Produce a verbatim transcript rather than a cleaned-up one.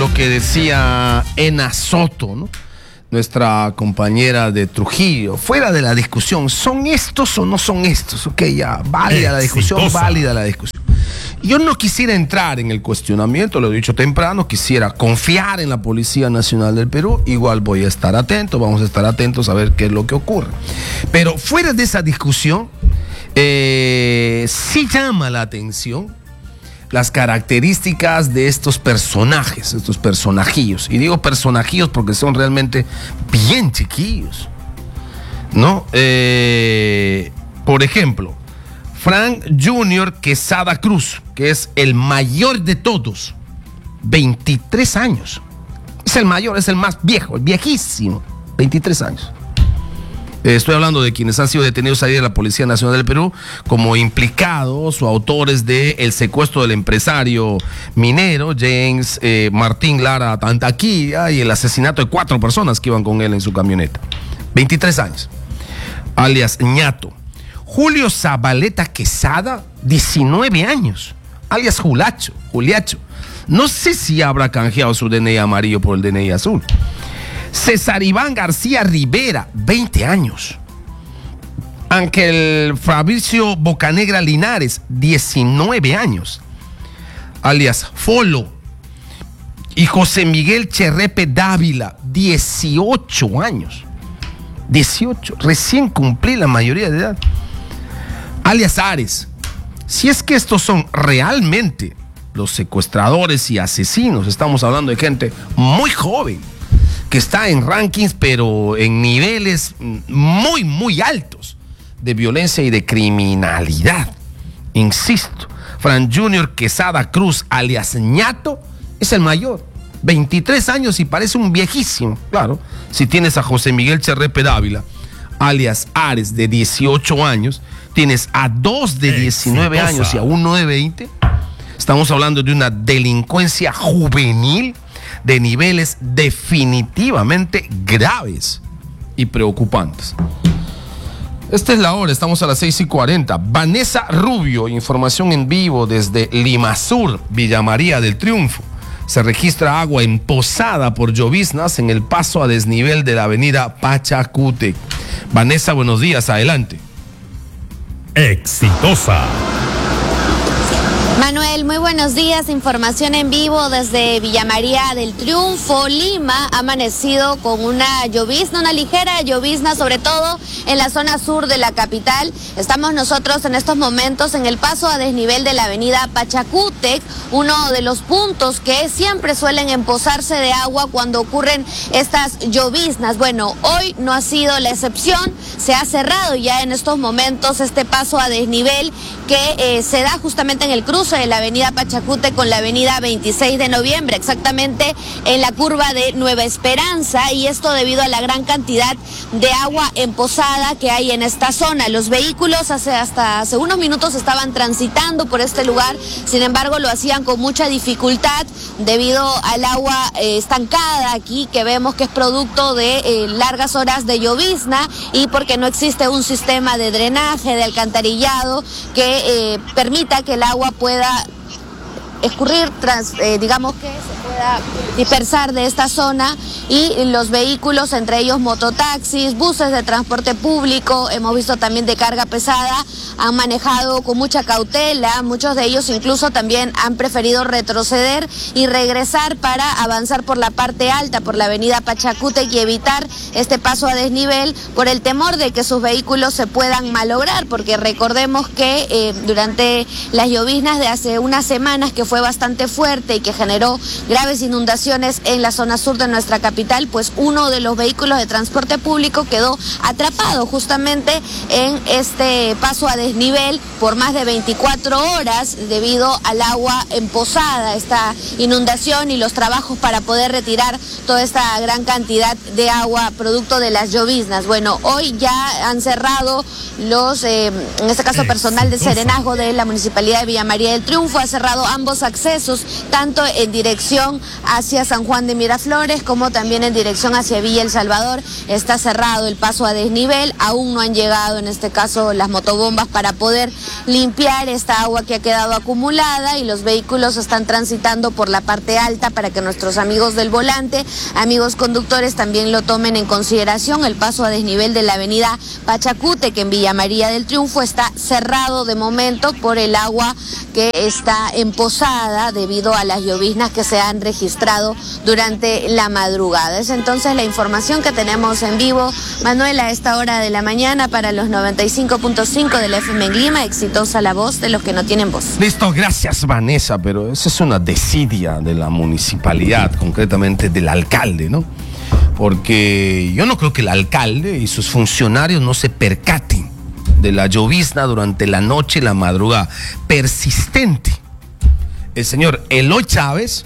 lo que decía Ena Soto, ¿no? Nuestra compañera de Trujillo, fuera de la discusión, ¿son estos o no son estos? Ok, ya, válida la discusión, válida la discusión. Yo no quisiera entrar en el cuestionamiento, lo he dicho temprano, quisiera confiar en la Policía Nacional del Perú, igual voy a estar atento, vamos a estar atentos a ver qué es lo que ocurre. Pero fuera de esa discusión, eh, sí llama la atención las características de estos personajes, estos personajillos. Y digo personajillos porque son realmente bien chiquillos, ¿no? Eh, por ejemplo, Frank junior Quesada Cruz, que es el mayor de todos, veintitrés años. Es el mayor, es el más viejo, el viejísimo, veintitrés años. Estoy hablando de quienes han sido detenidos ahí de la Policía Nacional del Perú como implicados o autores del secuestro del empresario minero James eh, Martín Lara Tantaquilla y el asesinato de cuatro personas que iban con él en su camioneta. veintitrés años, alias Ñato. Julio Zabaleta Quesada, diecinueve años, alias Julacho, Juliacho. No sé si habrá canjeado su D N I amarillo por el D N I azul. César Iván García Rivera, veinte años. Ángel Fabricio Bocanegra Linares, diecinueve años, alias Folo. Y José Miguel Cherrepe Dávila, dieciocho años. dieciocho, recién cumplí la mayoría de edad. Alias Ares. Si es que estos son realmente los secuestradores y asesinos, estamos hablando de gente muy joven, que está en rankings, pero en niveles muy, muy altos de violencia y de criminalidad. Insisto, Frank junior Quesada Cruz, alias Ñato, es el mayor. veintitrés años y parece un viejísimo. Claro, si tienes a José Miguel Cherrepe Dávila, alias Ares, de dieciocho años, tienes a dos de diecinueve Exitosa. Años y a uno de veinte, estamos hablando de una delincuencia juvenil de niveles definitivamente graves y preocupantes. Esta es la hora, estamos a las seis y cuarenta. Vanessa Rubio, información en vivo desde Limasur, Villa María del Triunfo. Se registra agua empozada por lloviznas en el paso a desnivel de la avenida Pachacútec. Vanessa, buenos días, adelante. Exitosa. Manuel, muy buenos días. Información en vivo desde Villa María del Triunfo, Lima. Ha amanecido con una llovizna, una ligera llovizna, sobre todo en la zona sur de la capital. Estamos nosotros en estos momentos en el paso a desnivel de la avenida Pachacútec, uno de los puntos que siempre suelen empozarse de agua cuando ocurren estas lloviznas. Bueno, hoy no ha sido la excepción. Se ha cerrado ya en estos momentos este paso a desnivel que eh, se da justamente en el cruce de la avenida Pachacútec con la avenida veintiséis de noviembre, exactamente en la curva de Nueva Esperanza, y esto debido a la gran cantidad de agua empozada que hay en esta zona. Los vehículos hace hasta hace unos minutos estaban transitando por este lugar, sin embargo lo hacían con mucha dificultad debido al agua eh, estancada aquí, que vemos que es producto de eh, largas horas de llovizna y porque no existe un sistema de drenaje, de alcantarillado que eh, permita que el agua pueda escurrir, tras, eh, digamos que se pueda dispersar de esta zona, y los vehículos, entre ellos mototaxis, buses de transporte público, hemos visto también de carga pesada, han manejado con mucha cautela. Muchos de ellos incluso también han preferido retroceder y regresar para avanzar por la parte alta, por la avenida Pachacútec, y evitar este paso a desnivel por el temor de que sus vehículos se puedan malograr, porque recordemos que eh, durante las lloviznas de hace unas semanas, que fue bastante fuerte y que generó graves inundaciones en la zona sur de nuestra capital, pues uno de los vehículos de transporte público quedó atrapado justamente en este paso a desnivel por más de veinticuatro horas debido al agua empozada, esta inundación y los trabajos para poder retirar toda esta gran cantidad de agua producto de las lloviznas. Bueno, hoy ya han cerrado los, eh, en este caso personal de serenazgo de la Municipalidad de Villa María del Triunfo, ha cerrado ambos ambos accesos, tanto en dirección hacia San Juan de Miraflores como también en dirección hacia Villa El Salvador. Está cerrado el paso a desnivel, aún no han llegado en este caso las motobombas para poder limpiar esta agua que ha quedado acumulada, y los vehículos están transitando por la parte alta para que nuestros amigos del volante, amigos conductores, también lo tomen en consideración. El paso a desnivel de la avenida Pachacute, que en Villa María del Triunfo está cerrado de momento por el agua que está emposada debido a las lloviznas que se han registrado durante la madrugada. Es entonces la información que tenemos en vivo, Manuel, a esta hora de la mañana para los noventa y cinco punto cinco del F M en Lima. Exitosa la voz de los que no tienen voz. Listo, gracias Vanessa, pero esa es una desidia de la municipalidad, concretamente del alcalde, ¿no? Porque yo no creo que el alcalde y sus funcionarios no se percaten de la llovizna durante la noche y la madrugada persistente. El señor Eloy Chávez